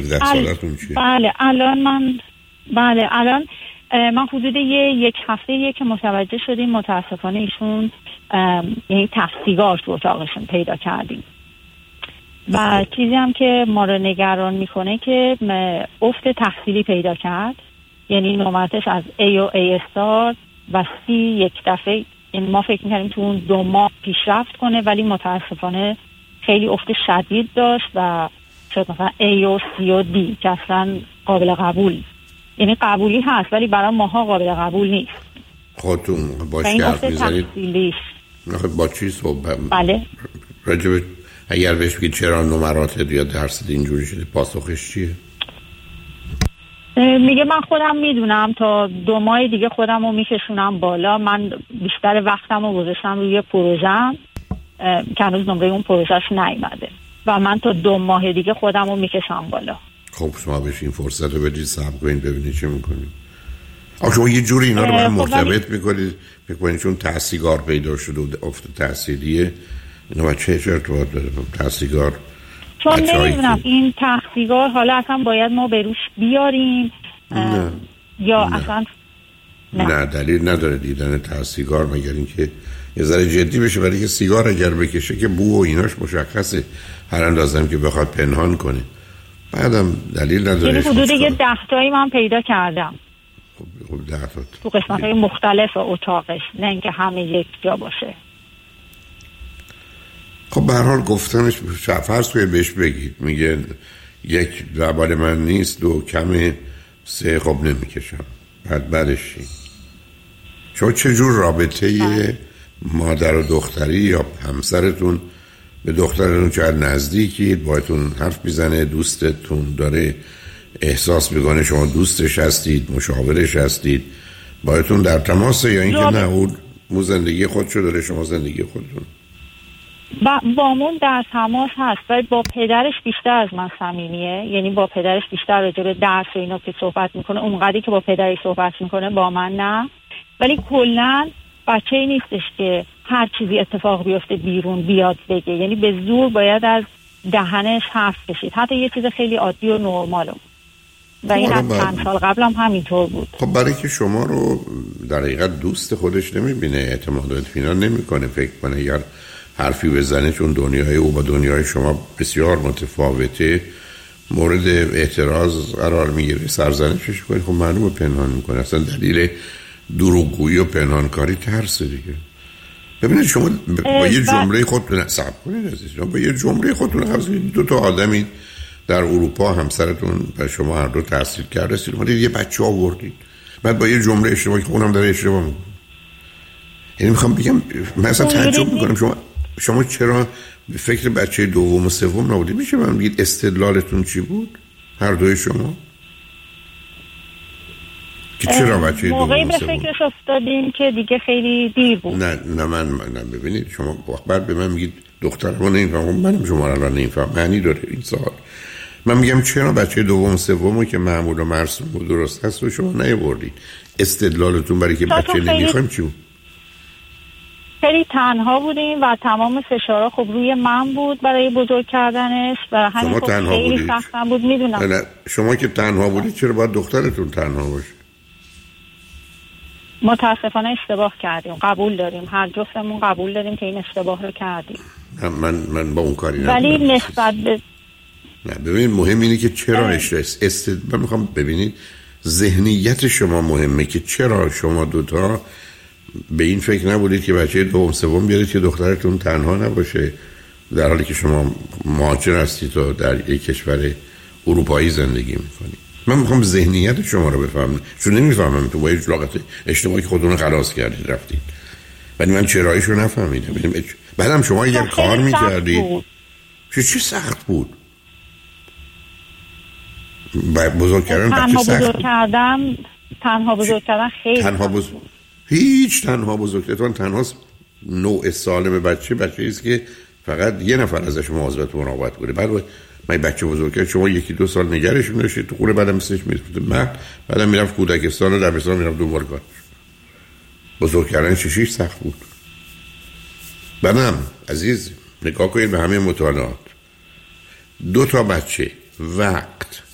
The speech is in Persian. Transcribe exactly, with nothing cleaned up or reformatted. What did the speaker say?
هفده سالتون چیه؟ بله الان من بله الان من حدود یه یک هفته یه که متوجه شدیم متاسفانه ایشون یعنی تفسیگار تو اتاقشون پیدا کردیم و چیزی هم که ما رو نگران میکنه که افت تحصیلی پیدا کرد، یعنی نمراتش از A و A استار و C یک دفعه، یعنی ما فکر میکنیم تو اون دو ماه پیشرفت کنه ولی متاسفانه خیلی افت شدید داشت و شد مثلا A و C و D که اصلا قابل قبول، یعنی قبولی هست ولی برای ماها قابل قبول نیست. خودتون باش حرف میزنید؟ با چی صحبت؟ بله راجب اگر بهش بگید چرا نمراتت یا درست اینجوری شده پاسخش چیه؟ میگه من خودم میدونم تا دو ماه دیگه خودم رو میکشونم بالا، من بیشتر وقتم رو گذاشتم روی پروژم که هنوز نمره اون پروژهش نیومده و من تا دو ماه دیگه خودم رو میکشم بالا. خب شما بهش این فرصت رو بدید صبر کنید ببینید چه میکنید. آخه شما یه جوری اینا رو من مرتبط میکنید فکر کنید چون تحصیلگار پیدا شده و افت تحصیلیه اینا چه چه ارتباط داره تحصیلگار؟ چون نمیدونم این تحصیلگار حالا اصلا باید ما به روش بیاریم نه. یا نه. اصلا نه. نه دلیل نداره دیدن تحصیلگار مگر اینکه یه ذره جدی بشه، برای که سیگار اگر بکشه که بو و ایناش مشخصه، هر اندازم که بخواد پنهان کنه بعدم دلیل نداره. یعنی حدود یه ده تایی من پیدا کردم. خب خب ده تا تو قسمت های مختلف اتاقش، نه اینکه همه یک جا باشه. خب به هر حال گفتنش فرض کنید بهش بگید میگه یک درباره من نیست، دو کمه، سه خب نمیکشم، بعد بعدش چی؟ شما چجور رابطه اه. مادر و دختری یا همسرتون به دخترتون چقدر نزدیکید، باهاتون حرف میزنه، دوستتون داره احساس میکنه شما دوستش هستید، مشاورش هستید، باهاتون در تماسه یا اینکه نه اون زندگی خودشو داره شما زندگی خودتون؟ با بامون در تماس هست ولی با پدرش بیشتر از من صمیمیه، یعنی با پدرش بیشتر راجع به درس و اینا که صحبت میکنه، اونقدری که با پدرش صحبت میکنه با من نه. ولی کلا بچه‌ای نیستش که هر چیزی اتفاق بیفته بیرون بیاد بگه، یعنی به زور باید از دهنش حرف کشید، حتی یه چیز خیلی عادی و نرمالو. و این از چند سال قبل هم همینطور بود. خب برای که شما رو در حقیقت دوست خودش نمیبینه، اعتماد و اطمینان نمیکنه، فکر کنه یا حرفی بزنه چون دنیای او با دنیای شما بسیار متفاوته مورد اعتراض قرار میگیره، سرزنشش کنه، خب معلومه پنهان میکنه. اصلا دلیل دروغگویی و پنهانکاری ترسه دیگه. ببینید شما با یه جمله خودتون صبر کنید عزیز، شما با یه جمله خودتون قبض دو تا آدمی در اروپا همسرتون و شما هر دو تحصیل کرده رسید اومدید یه بچه آوردید، بعد با یه جمله اشتباهی که اونم داره اشتباه میکنه. یعنی میخوام بگم من اصلا تعجب میکنم شما شما چرا به فکر بچه دوم و سوم نبودید؟ میشه من بگید استدلالتون چی بود هر دوی شما که چرا بچه دوم و سوم؟ موقعی به فکرش افتادیم که دیگه خیلی دیر بود. نه نه من نه ببینید شما بعد به من میگید دخترمو نمیفهمم، منم شما رو نمیفهمم، معنی داره این سوال. من میگم چرا بچه دوم سومو که معمول و مرسوم و درست هست و شما نیاوردید؟ استدلالتون برای که بچه نمیخوایم چی بود؟ خیلی تنها بودیم و تمام فشارها خب روی من بود برای بزرگ کردنش و همین خب خیلی سختم بود. میدونم نه, نه شما که تنها بودید چرا باید دخترتون تنها باشه؟ متاسفانه اشتباه کردیم، قبول داریم، هر جفتمون قبول داریم که این اشتباه رو کردیم. من من با اون کاری ندارم، ولی نسبت به نه ببینید مهم اینه که چرا استرس است. من میخوام ببینید ذهنیت شما مهمه که چرا شما دوتا به این فکر نبودید که بچه دوم سوم بیارید که دخترتون تنها نباشه در حالی که شما مهاجر هستید و در یک کشور اروپایی زندگی میکنید. من میخوام ذهنیت شما رو بفهمم، چون نمیفهمم تو با یه جلاقت اشتباهی که خودتون خلاص کردید رفتید ولی من چراییشو نفهمیدم. بعدم شما اگر کار میکردید چه چی سخت بود؟ بزرگ کردن تنها بچه بزرگ سخت کردم تنها بزرگ کردن خیلی تنها بزرگ هیچ تنها بزرگ کردن تنهاست. نوع سالم بچه بچه ایست که فقط یه نفر ازش مواظبت و مراقبت کنه. بعد من بچه بزرگ کرد شما یکی دو سال نگرش می‌داشتید تو خونه، بعدم مثلش می‌رفت من بعدم میرفت کودکستان و دبستان میرفت دوباره کار. بزرگ کردن شیش سخت بود. بعدم عزیز نگاه کنید به همه مطالعات، دو تا بچه وقت